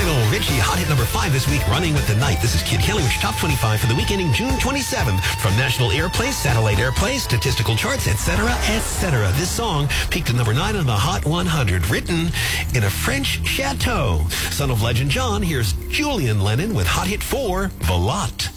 Lionel Richie, hot hit number 5 this week, Running with the Night. This is Kid Kelly with your top 25 for the week ending June 27th. From national airplay, satellite airplay, statistical charts, etc., etc. This song peaked at number 9 on the Hot 100, written in a French chateau. Son of legend John, here's Julian Lennon with hot hit 4, The Lot.